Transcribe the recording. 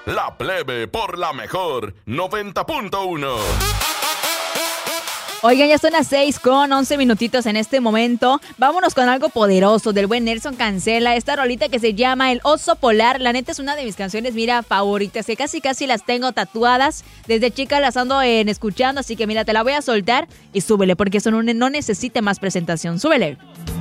La Plebe por la mejor 90.1. Oigan, ya son las 6:11 minutitos en este momento. Vámonos con algo poderoso del buen Nelson Cancela. Esta rolita que se llama El Oso Polar. La neta es una de mis canciones, mira, favoritas. Que casi las tengo tatuadas. Desde chica las ando escuchando. Así que mira, te la voy a soltar y súbele porque eso no necesita más presentación. Súbele.